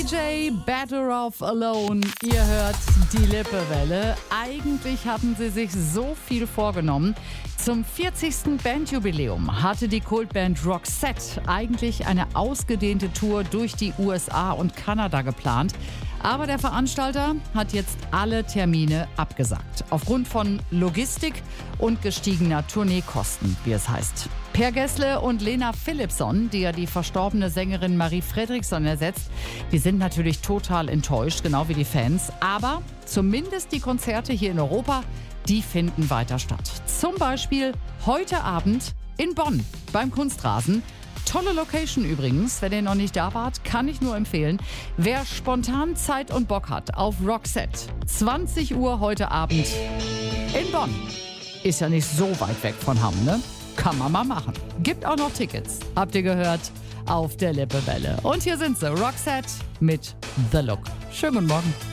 DJ Better Off Alone. Ihr hört die Lippewelle. Eigentlich hatten sie sich so viel vorgenommen. Zum 40. Bandjubiläum hatte die Kultband Roxette eigentlich eine ausgedehnte Tour durch die USA und Kanada geplant. Aber der Veranstalter hat jetzt alle Termine abgesagt. Aufgrund von Logistik und gestiegener Tourneekosten, wie es heißt. Per Gessle und Lena Philipsson, die ja die verstorbene Sängerin Marie Fredriksson ersetzt, die sind natürlich total enttäuscht, genau wie die Fans. Aber zumindest die Konzerte hier in Europa, die finden weiter statt. Zum Beispiel heute Abend in Bonn beim Kunstrasen. Tolle Location übrigens, wenn ihr noch nicht da wart, kann ich nur empfehlen. Wer spontan Zeit und Bock hat auf Roxette, 20 Uhr heute Abend in Bonn. Ist ja nicht so weit weg von Hamm, ne? Kann man mal machen. Gibt auch noch Tickets, habt ihr gehört, auf der Lippewelle. Und hier sind sie, Roxette mit The Look. Schönen guten Morgen.